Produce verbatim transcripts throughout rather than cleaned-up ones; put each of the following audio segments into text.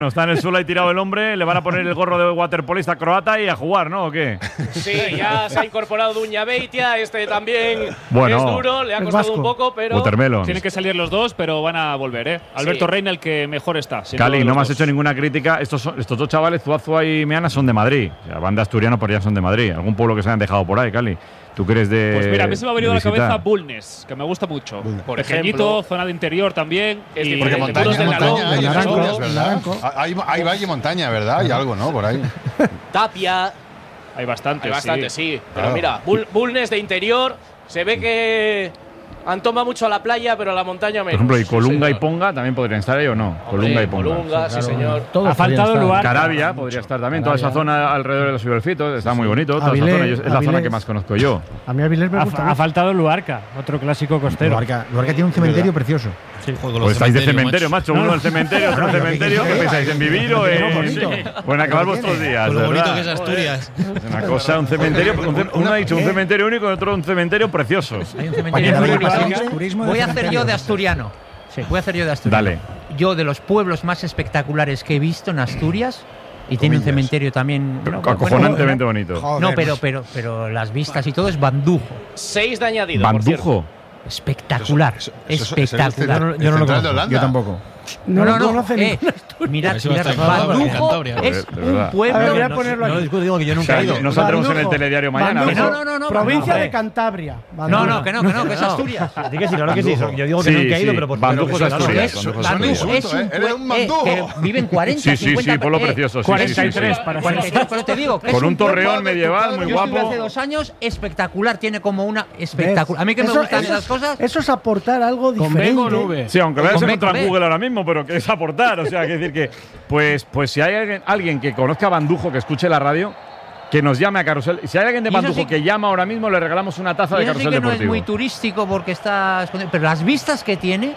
No está en el suelo ahí tirado el hombre, le van a poner el gorro de waterpolista croata y a jugar, ¿no? ¿O qué? Sí, ya se ha incorporado Duña Beitia, este también bueno, es duro, le ha costado un poco, pero… Watermelon. Tienen que salir los dos, pero van a volver, ¿eh? Alberto sí. Reina el que mejor está. Cali, no me has dos. hecho ninguna crítica. Estos, son, estos dos chavales, Zuazua y Meana, son de Madrid. O sea, van de asturianos, pero ya son de Madrid. Algún pueblo que se hayan dejado por ahí, Cali. ¿Tú crees de Pues mira, a mí se me ha venido a la cabeza Bulnes, que me gusta mucho. Bulnes. Por Pequeñito, ejemplo, zona de interior también. Es y porque montaña, de montaña, hay Naranco, Asturias, ¿verdad? Hay, hay valle y montaña, ¿verdad? Hay algo, ¿no? Por ahí. Tapia. Hay bastante, Hay bastante, sí. sí. Pero claro. mira, Bul Bulnes de interior, se ve que han tomado mucho a la playa, pero a la montaña menos. Por ejemplo, ¿y Colunga sí, y Ponga también podrían estar ahí o no? Hombre, Colunga y Ponga. Colunga, sí, claro, señor. Todo ha faltado lugar. Carabia podría estar también. Carabia. Toda esa zona alrededor de los Ciberfitos está muy bonito. Toda Avilés, esa zona, yo, es la Avilés. zona que más conozco yo. A mí Avilés me Ha, gusta ha mucho. faltado Luarca, otro clásico costero. Luarca, Luarca tiene un cementerio precioso. Sí. Pues estáis de cementerio, macho. Uno del cementerio, otro del cementerio. ¿Qué pensáis? ¿En vivir o en.? bonito. O en acabar vuestros días. Con lo bonito ¿verdad? que es Asturias. Es una cosa, un cementerio. un ce- Uno ha dicho un cementerio único y otro un cementerio precioso. Hay un cementerio Mañana único. hay turismo- turismo de Voy a hacer cementerio. yo de asturiano. Voy a hacer yo de asturiano. Dale. Yo de los pueblos más espectaculares que he visto en Asturias, y tiene un Comillas. cementerio también. Pero no, bueno, acojonantemente bonito. Joder, no, pero, pero, pero las vistas y todo es Bandujo. Seis de añadido, por cierto. Bandujo. Espectacular. Eso- eso- eso- eso- espectacular. el Yo no lo central de conozco. Holanda. Yo tampoco. No, no, no. conoce eh, ningún mirad, Eso va a mirad, estar en Bandujo Cantabria. es Joder, de verdad. un A ver, pueblo. voy a ponerlo aquí. digo que yo O nunca sea, he ido. no saldremos en el Bandujo. telediario mañana. Bandujo, No, no, no, no, provincia no, de no. Cantabria. No, no, que no, que no, que es Asturias. Di que sí, claro que sí. Yo digo que Sí, nunca he ido, sí. pero por Bandujo pero es que sí, Asturias. claro. Bandujo es Bandujo. Asturias. Es un Eres pue- un eh, Bandujo. que viven cuarenta, Sí, sí, sí, cincuenta, pueblo eh, precioso. Sí, sí, cuarenta y sí, tres sí. para ser. cuarenta y tres, pero te digo que es Con un pueblo- torreón medieval muy Yo estuve guapo. hace dos años, espectacular, tiene como una espectacular. A mí que me Eso- gustan eso esas es- cosas. Eso es aportar algo Con diferente. B con V. Sí, aunque veas Con B, encontrar con en B. Google ahora mismo, pero que es aportar. O sea, que decir que, pues, pues si hay alguien, alguien que conozca a Bandujo, que escuche la radio, que nos llame a Carrusel. Si hay alguien de Y eso Bandujo sí- que llama ahora mismo, le regalamos una taza Y de eso sí Carrusel que no es Deportivo. muy turístico porque está escondido, pero las vistas que tiene.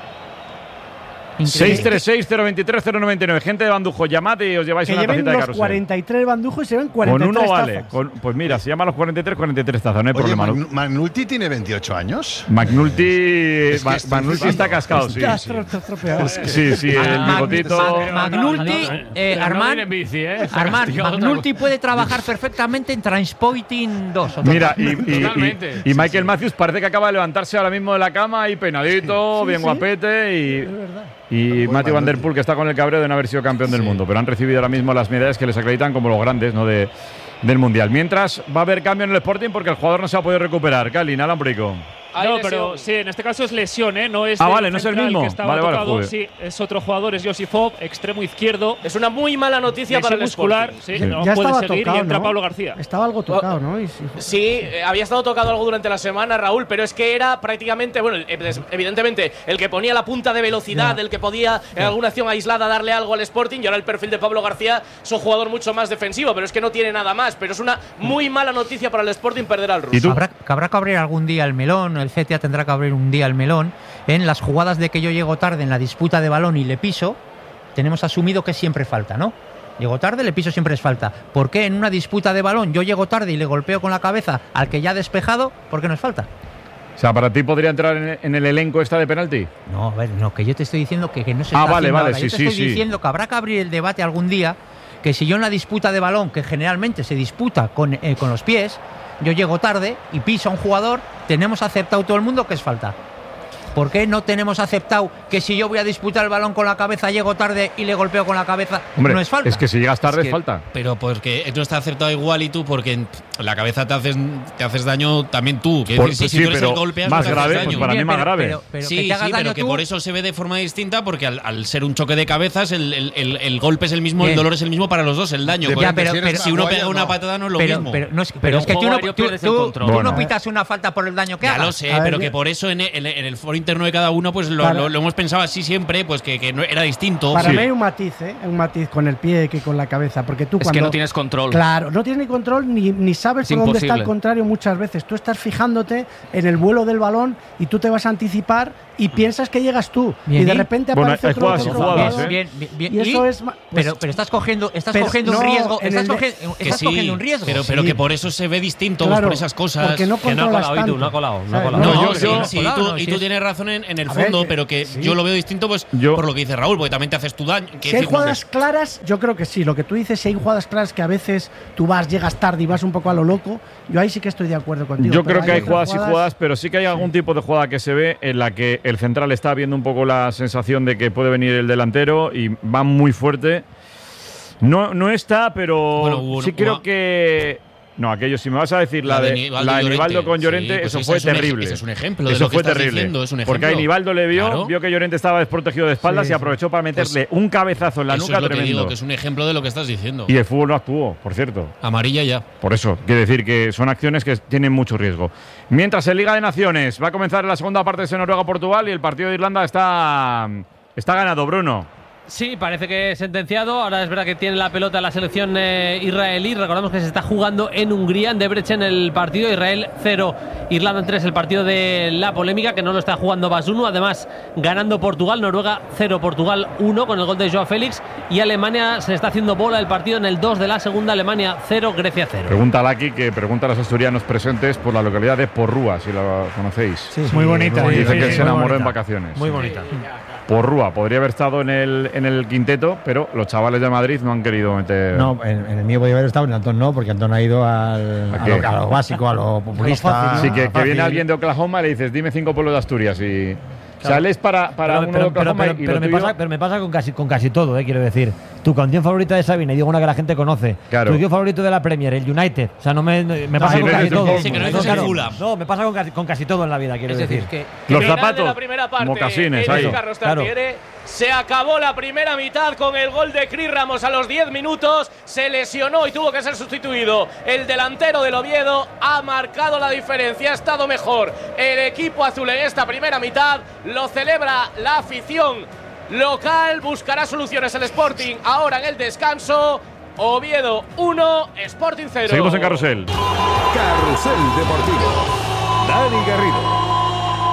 seis tres seis, cero dos tres, cero nueve nueve. Gente de Bandujo, llamad y os lleváis Que una lleven tacita de los Carrusel. cuarenta y tres bandujos y se ven Con cuarenta y tres uno vale. tazas. Con- pues mira, se llama los cuarenta y tres, cuarenta y tres tazas, no hay Oye, problema. ¿no? Magnu- Magnulti tiene veintiocho años. McNulty, Es que Ma- estoy McNulty flipando. está cascado, sí. Estás sí. tro- tro- tropeado. Sí, sí, el Mag- bigotito. Mag- Magnulti, eh, Armand, en bici, ¿eh? Armand, Magnulti puede trabajar perfectamente en Transporting dos. otra Mira, cosa. y, y- Totalmente. y- y Michael Matthews parece que acaba de levantarse ahora mismo de la cama y peinadito, Sí, bien sí. guapete. Y, Es verdad. y Matthew Van Der Poel, que está con el cabreo de no haber sido campeón del mundo. Pero han recibido ahora mismo las medallas que les acreditan como los grandes, ¿no? de, del Mundial. Mientras va a haber cambio en el Sporting porque el jugador no se ha podido recuperar. Cali, nada, un brico. Hay No, lesión. pero sí, en este caso es lesión, ¿eh? No es Ah, del vale, no es el central mismo. que estaba Vale, vale, tocado. joder. Sí, es otro jugador, es Josifov, extremo izquierdo. Es una muy mala noticia para Lesión el muscular, Sporting. sí, no Ya puede estaba seguir tocado, y entra ¿no? Pablo García. Estaba algo tocado, ¿no? Y sí, Sí, eh, había estado tocado algo durante la semana, Raúl, pero es que era prácticamente, bueno, eh, des- evidentemente, el que ponía la punta de velocidad, el que podía en alguna acción aislada darle algo al Sporting, y ahora el perfil de Pablo García es un jugador mucho más defensivo, pero es que no tiene nada más. Pero es una muy mala noticia para el Sporting perder al ruso. ¿Y tú? Habrá, que habrá que abrir algún día el melón, el C T A tendrá que abrir un día el melón. En las jugadas de que yo llego tarde en la disputa de balón y le piso, tenemos asumido que siempre falta, ¿no? Llego tarde, le piso, siempre es falta. ¿Por qué en una disputa de balón yo llego tarde y le golpeo con la cabeza al que ya ha despejado? ¿Por qué no es falta? O sea, ¿para ti podría entrar en, en el elenco esta de penalti? No, a ver, no, que yo te estoy diciendo que, que no se Ah, está vale, haciendo vale, ahora. sí, Yo te sí, estoy sí. diciendo que habrá que abrir el debate algún día, que si yo en la disputa de balón, que generalmente se disputa con, eh, con los pies, yo llego tarde y piso a un jugador, tenemos aceptado todo el mundo que es falta. ¿Por qué no tenemos aceptado que si yo voy a disputar el balón con la cabeza, llego tarde y le golpeo con la cabeza, Hombre, no es falta? es que si llegas tarde Es es que- falta. Pero porque no está acertado igual y tú, porque en la cabeza te haces, te haces daño también tú. Quiero Por- decir, si, sí, si tú eres pero el golpeas, más no te haces grave, daño. pues para mí Bien, más pero- grave. pero- pero sí, que te hagas sí, daño pero que tú- por eso se ve de forma distinta, porque al, al ser un choque de cabezas, el, el- el- el golpe es el mismo, Bien. el dolor es el mismo para los dos, el daño. Depende, Ya, pero- si eres pero- si uno paraguayo pega o una no. patada no es lo pero, mismo. pero no es, pero Pero es que un tú no, juego aéreo tú- pierdes el tú- control. tú Bueno. no pitas una falta por el daño que Ya hagas. lo sé, A ver, pero yo- que por eso en el, en el foro interno de cada uno pues lo, Para- lo- lo hemos pensado así siempre, pues que, que no era distinto. Para Sí. mí hay un matiz, ¿eh? Un matiz con el pie que con la cabeza. Porque tú Es cuando. que no tienes control. Claro, no tienes ni control ni, ni sabes Es por dónde está el imposible. contrario muchas veces. Tú estás fijándote en el vuelo del balón y tú te vas a anticipar y piensas que llegas tú. Bien, y de ¿y? repente Bueno, aparece hay otro jugadas y otro jugadas, jugador. ¿eh? Bien, bien, bien. Y eso es. ma- pues- pero, pero estás cogiendo, estás pero cogiendo no, un riesgo. en Estás, el de- cogiendo, Que estás sí, cogiendo un riesgo. Pero, pero Sí. que por eso se ve distinto, Claro, por esas cosas. porque no Que no ha controlas colado, y tú, tanto, no ha colado, no ha ¿sabes? colado. No, No, yo- sí, yo- sí, colado, tú, no, y sí tú es- tienes pero razón en, en el A fondo, ver, que- pero que sí. yo lo veo distinto pues Yo- por lo que dice Raúl, porque también te haces tu daño. Si hay jugadas claras, yo creo que sí. Lo que tú dices, si hay jugadas claras que a veces tú vas, llegas tarde y vas un poco a lo loco, yo ahí sí que estoy de acuerdo contigo. Yo pero creo que hay otras jugadas y jugadas, pero sí que hay algún tipo de jugada que se ve en la que el central está viendo un poco la sensación de que puede venir el delantero y va muy fuerte. No, no está, pero Bueno, hubo- sí creo hubo- que… No, aquello, si me vas a decir la, La de de, Nivaldo la de y Llorente. Nivaldo con Sí, Llorente, pues eso ese fue es un ej- terrible. ese es un ejemplo de eso lo que fue estás terrible. diciendo, es un Porque ahí ejemplo. Nivaldo le vio, Claro. vio que Llorente estaba desprotegido de espaldas Sí, y sí. aprovechó para meterle un cabezazo en la Eso nuca es lo que tremendo. digo, que es un ejemplo de lo que estás diciendo. Y el fútbol no actuó, por cierto. Amarilla ya. Por eso, quiere decir que son acciones que tienen mucho riesgo. Mientras en Liga de Naciones va a comenzar la segunda parte de Noruega-Portugal y el partido de Irlanda está, está ganado, Bruno. Sí, parece que es sentenciado. Ahora es verdad que tiene la pelota la selección eh, israelí. Recordamos que se está jugando en Hungría, en Debrecen, el partido. Israel cero, Irlanda tres, el partido de la polémica, que no lo está jugando Basuno. Además, ganando Portugal, Noruega cero, Portugal uno, con el gol de Joao Félix. Y Alemania se está haciendo bola el partido en el dos de la segunda. Alemania cero, Grecia cero. Pregunta a Laki, que pregunta a los asturianos presentes por la localidad de Porrúa, si la conocéis. Sí, muy bonita. Dice sí, que sí, se muy enamoró bonita. en vacaciones. Muy bonita. Porrúa, podría haber estado en el, en el quinteto, pero los chavales de Madrid no han querido meter… No, en, en el mío podía haber estado, en el Antón no, porque Antón ha ido al, ¿A a, qué? lo, a lo básico, a lo populista. Así que, que fácil. viene alguien de Oklahoma y le dices, dime cinco pueblos de Asturias y… Sales para, para Pero, uno pero- de Oklahoma pero- y pero lo me tuyo… pasa, pero me pasa con casi, con casi todo, eh, quiero decir. Tu canción favorita de Sabina, y digo una que la gente conoce. Claro. Tu tío favorito de la Premier, el United. O sea, no me, me No, pasa si con no casi eres de todo. Bournemouth. Sí, que no eres de claro. Fulham. No, me pasa con casi, con casi todo en la vida, quiero Es decir. decir, que Los Final zapatos, de la primera parte, mocasines, en ahí. el Carlos Claro. Tartiere. Se acabó la primera mitad con el gol de Cris Ramos a los diez minutos. Se lesionó y tuvo que ser sustituido. El delantero del Oviedo ha marcado la diferencia. Ha estado mejor el equipo azul en esta primera mitad. Lo celebra la afición local. Buscará soluciones el Sporting ahora en el descanso. Oviedo uno, Sporting cero. Seguimos en Carrusel. Carrusel Deportivo. Dani Garrido.